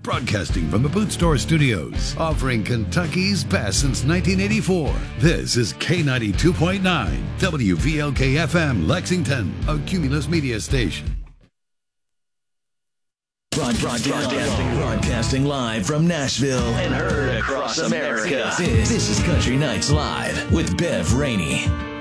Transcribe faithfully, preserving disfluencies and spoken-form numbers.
Broadcasting from the Boot Store Studios, offering Kentucky's best since nineteen eighty-four. This is K ninety-two point nine, W V L K F M, Lexington, a Cumulus media station. Broadcasting, broadcasting live from Nashville and heard across America. This, this is Country Nights Live with Bev Rainey.